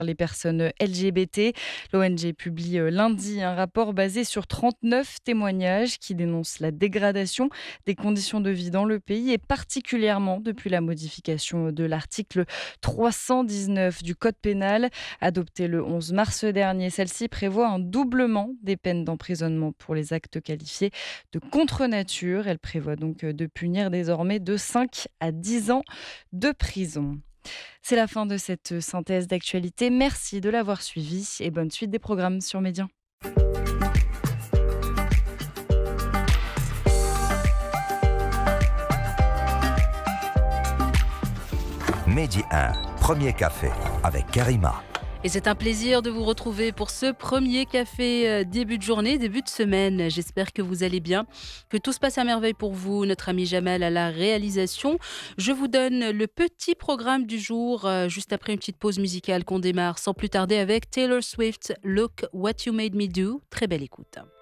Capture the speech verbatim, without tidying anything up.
les personnes L G B T. L'O N G publie euh, lundi un rapport basé sur trente-neuf témoignages qui dénoncent la dégradation des conditions de vie dans le pays et particulièrement depuis la modification de l'article trois cent dix-neuf du Code pénal. Adoptée le onze mars dernier, celle-ci prévoit un doublement des peines d'emprisonnement pour les actes qualifiés de contre-nature. Elle prévoit donc de punir désormais de cinq à dix ans de prison. C'est la fin de cette synthèse d'actualité. Merci de l'avoir suivi et bonne suite des programmes sur Média. Midi un, premier café avec Karima. Et c'est un plaisir de vous retrouver pour ce premier café euh, début de journée, début de semaine. J'espère que vous allez bien, que tout se passe à merveille pour vous. Notre ami Jamel à la réalisation. Je vous donne le petit programme du jour, euh, juste après une petite pause musicale qu'on démarre sans plus tarder avec Taylor Swift, Look What You Made Me Do. Très belle écoute.